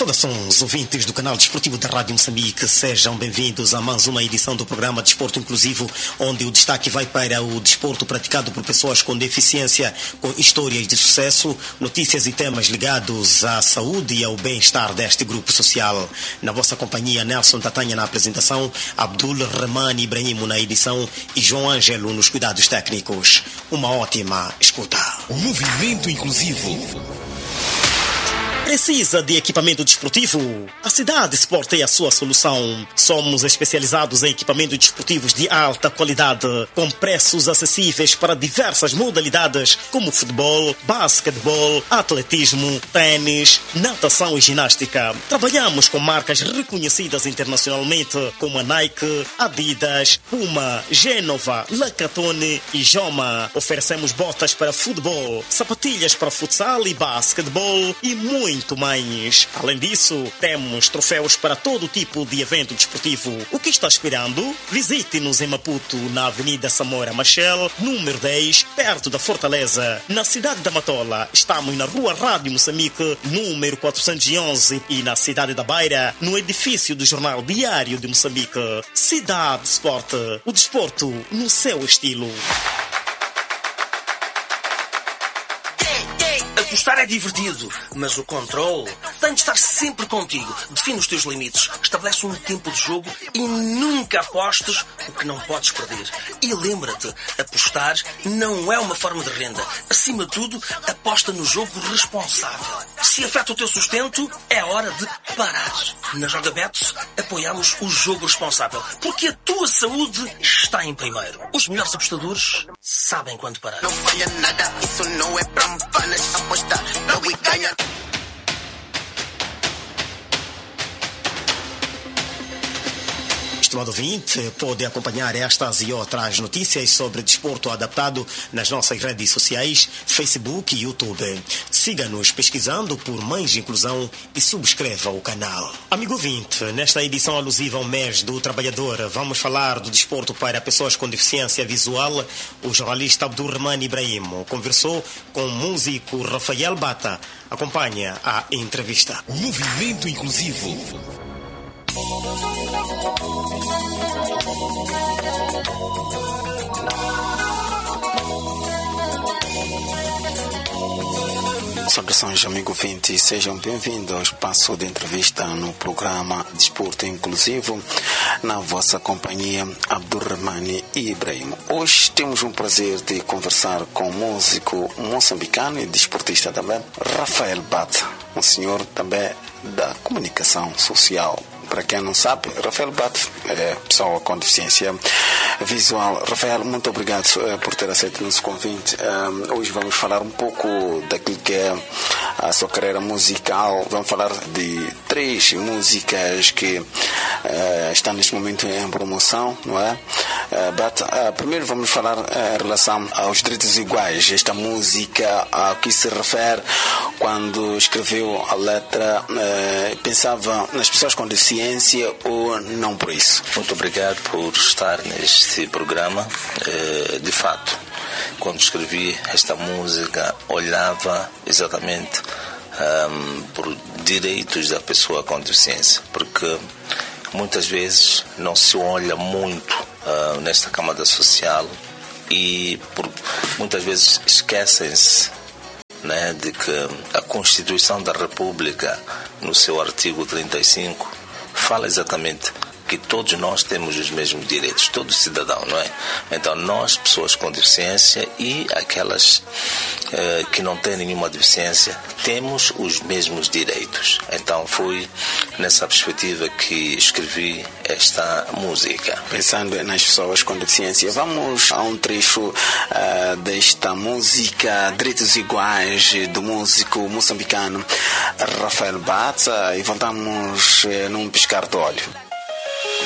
Saudações, ouvintes do canal desportivo da Rádio Moçambique. Sejam bem-vindos a mais uma edição do programa Desporto Inclusivo, onde o destaque vai para o desporto praticado por pessoas com deficiência, com histórias de sucesso, notícias e temas ligados à saúde e ao bem-estar deste grupo social. Na vossa companhia, Nelson Tatanha na apresentação, Abdul Rahman Ibrahim na edição e João Ângelo nos cuidados técnicos. Uma ótima escuta. O movimento inclusivo. Precisa de equipamento desportivo? A Cidade Sport é a sua solução. Somos especializados em equipamentos desportivos de alta qualidade, com preços acessíveis para diversas modalidades, como futebol, basquetebol, atletismo, tênis, natação e ginástica. Trabalhamos com marcas reconhecidas internacionalmente, como a Nike, Adidas, Puma, Genova, Lacatone e Joma. Oferecemos botas para futebol, sapatilhas para futsal e basquetebol e muito mais. Além disso, temos troféus para todo tipo de evento desportivo. O que está esperando? Visite-nos em Maputo, na Avenida Samora Machel, número 10, perto da Fortaleza. Na cidade da Matola, estamos na Rua Rádio Moçambique, número 411, e na cidade da Beira, no edifício do Jornal Diário de Moçambique. Cidade Sport, o desporto no seu estilo. Apostar é divertido, mas o controle tem de estar sempre contigo. Define os teus limites, estabelece um tempo de jogo e nunca apostes o que não podes perder. E lembra-te, apostar não é uma forma de renda. Acima de tudo, aposta no jogo responsável. Se afeta o teu sustento, é hora de parar. Na Jogabets, apoiamos o jogo responsável, porque a tua saúde está em primeiro. Os melhores apostadores sabem quando parar. Não falha nada, isso não é pra panas. Apostar, não me ganha. Estimado ouvinte, pode acompanhar estas e outras notícias sobre desporto adaptado nas nossas redes sociais, Facebook e YouTube. Siga-nos pesquisando por Mães de Inclusão e subscreva o canal. Amigo ouvinte, nesta edição alusiva ao mês do trabalhador, vamos falar do desporto para pessoas com deficiência visual. O jornalista Abdul Rahman Ibrahim conversou com o músico Rafael Bata. Acompanha a entrevista. O movimento inclusivo. Saudações, amigo ouvinte, sejam bem-vindos ao espaço de entrevista no programa Desporto Inclusivo, na vossa companhia, Abdul Rahman Ibrahim. Hoje temos um prazer de conversar com o músico moçambicano e desportista também, Rafael Bata, um senhor também da comunicação social. Para quem não sabe, Rafael Bata é pessoa com deficiência visual. Rafael, muito obrigado por ter aceito o nosso convite. Hoje vamos falar um pouco daquilo que é a sua carreira musical. Vamos falar de 3 músicas que estão neste momento em promoção, não é? Primeiro vamos falar em relação aos direitos iguais. Esta música a que se refere quando escreveu a letra, pensava nas pessoas com deficiência ou não por isso? Muito obrigado por estar neste programa. De fato, quando escrevi esta música, olhava exatamente por direitos da pessoa com deficiência, porque muitas vezes não se olha muito nesta camada social e muitas vezes esquecem-se, né, de que a Constituição da República, no seu artigo 35, fala exatamente que todos nós temos os mesmos direitos, todo cidadão, não é? Então nós, pessoas com deficiência e aquelas que não têm nenhuma deficiência, temos os mesmos direitos. Então foi nessa perspectiva que escrevi esta música. Pensando nas pessoas com deficiência, vamos a um trecho desta música, Direitos Iguais, do músico moçambicano Rafael Bata, e voltamos num piscar de olho.